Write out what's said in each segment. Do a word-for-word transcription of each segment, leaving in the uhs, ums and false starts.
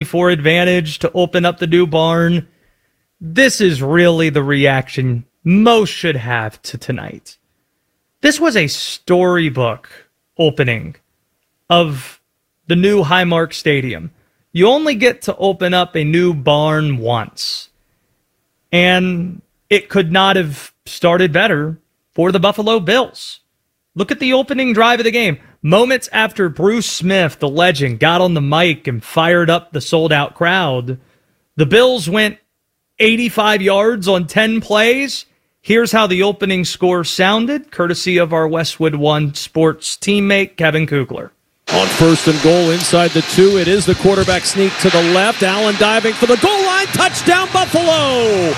four advantage to open up the new barn. This is really the reaction most should have to tonight. This was a storybook opening of the new Highmark Stadium. You only get to open up a new barn once. And it could not have started better for the Buffalo Bills. Look at the opening drive of the game. Moments after Bruce Smith, the legend, got on the mic and fired up the sold-out crowd, the Bills went eighty-five yards on ten plays. Here's how the opening score sounded, courtesy of our Westwood One Sports teammate, Kevin Kugler. On first and goal inside the two, it is the quarterback sneak to the left. Allen diving for the goal line. Touchdown, Buffalo!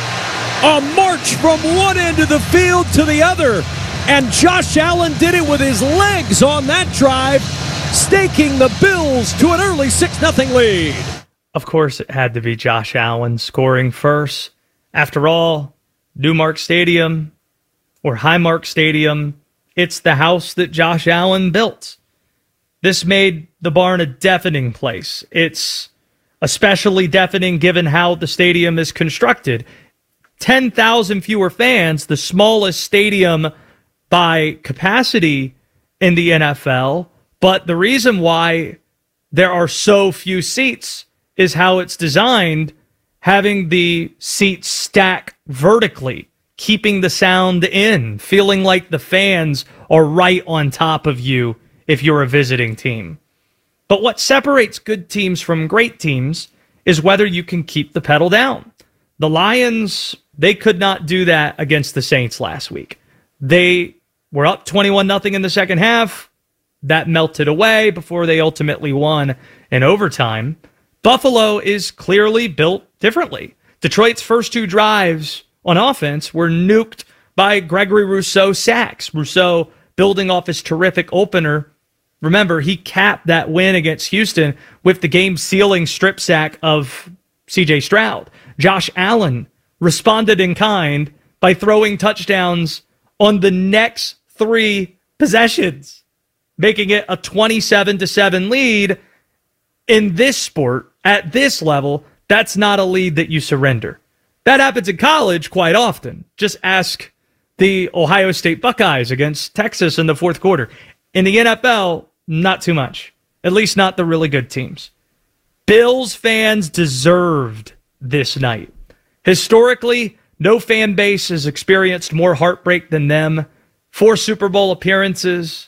A march from one end of the field to the other. And Josh Allen did it with his legs on that drive, staking the Bills to an early six nothing lead. Of course, it had to be Josh Allen scoring first. After all, Newmark Stadium or Highmark Stadium, it's the house that Josh Allen built. This made the barn a deafening place. It's especially deafening given how the stadium is constructed. ten thousand fewer fans, the smallest stadium by capacity in the N F L. But the reason why there are so few seats is how it's designed, having the seats stack vertically, keeping the sound in, feeling like the fans are right on top of you if you're a visiting team. But what separates good teams from great teams is whether you can keep the pedal down. The Lions, they could not do that against the Saints last week. They were up twenty-one nothing in the second half. That melted away before they ultimately won in overtime. Buffalo is clearly built differently. Detroit's first two drives on offense were nuked by Gregory Rousseau sacks. Rousseau building off his terrific opener. Remember, he capped that win against Houston with the game-sealing strip sack of C J Stroud. Josh Allen responded in kind by throwing touchdowns on the next three possessions, making it a twenty-seven to seven lead. In this sport, at this level, that's not a lead that you surrender. That happens in college quite often. Just ask the Ohio State Buckeyes against Texas in the fourth quarter. In the N F L, not too much. At least not the really good teams. Bills fans deserved this night. Historically, no fan base has experienced more heartbreak than them. Four Super Bowl appearances,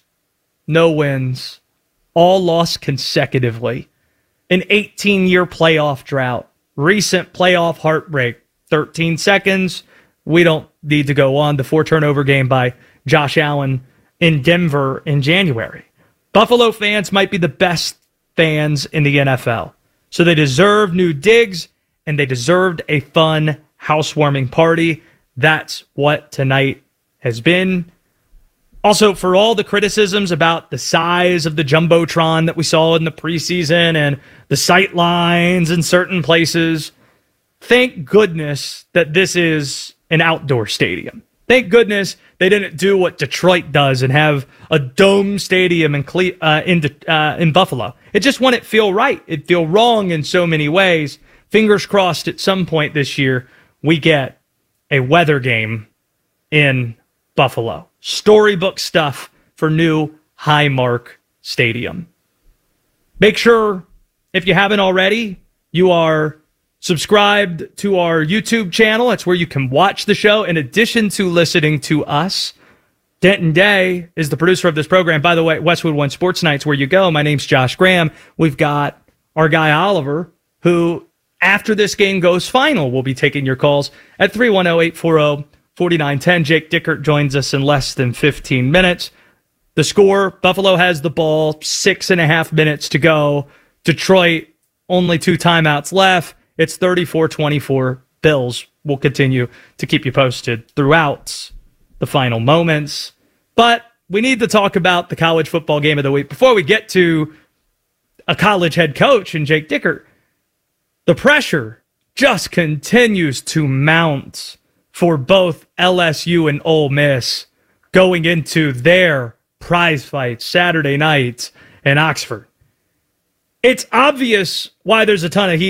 no wins, all lost consecutively. An eighteen-year playoff drought, recent playoff heartbreak, thirteen seconds. We don't need to go on. The four-turnover game by Josh Allen in Denver in January. Buffalo fans might be the best fans in the N F L. So they deserve new digs, and they deserved a fun housewarming party. That's what tonight has been. Also, for all the criticisms about the size of the Jumbotron that we saw in the preseason and the sight lines in certain places, thank goodness that this is an outdoor stadium. Thank goodness they didn't do what Detroit does and have a dome stadium in Cle- uh, in, uh, in Buffalo. It just wouldn't feel right. It'd feel wrong in so many ways. Fingers crossed at some point this year we get a weather game in Buffalo. Storybook stuff for new Highmark Stadium. Make sure, if you haven't already, you are subscribed to our YouTube channel. That's where you can watch the show in addition to listening to us. Denton Day is the producer of this program. By the way, Westwood One Sports Night's where you go. My name's Josh Graham. We've got our guy Oliver, who, after this game goes final, will be taking your calls at three one zero, eight four zero, four nine one zero. Jake Dickert joins us in less than fifteen minutes. The score, Buffalo has the ball, six and a half minutes to go. Detroit, only two timeouts left. It's thirty-four twenty-four. Bills will continue to keep you posted throughout the final moments. But we need to talk about the college football game of the week. Before we get to a college head coach and Jake Dickert, the pressure just continues to mount for both L S U and Ole Miss going into their prize fight Saturday night in Oxford. It's obvious why there's a ton of heat